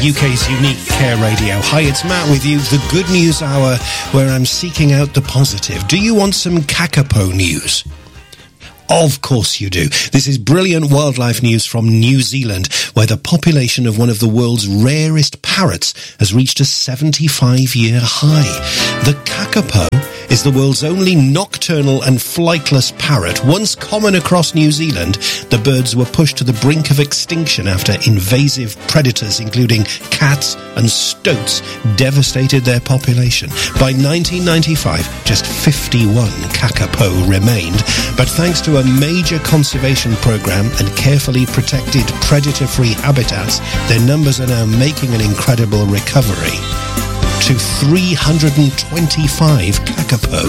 UK's unique Care Radio. Hi, it's Matt with you, the Good News Hour, where I'm seeking out the positive. Do you want some kakapo news? Of course you do. This is brilliant wildlife news from New Zealand, where the population of one of the world's rarest parrots has reached a 75-year high. The kakapo is the world's only nocturnal and flightless parrot. Once common across New Zealand, the birds were pushed to the brink of extinction after invasive predators, including cats and stoats, devastated their population. By 1995, just 51 kakapo remained, but thanks to a major conservation program and carefully protected predator-free habitats, their numbers are now making an incredible recovery to 325 kakapo.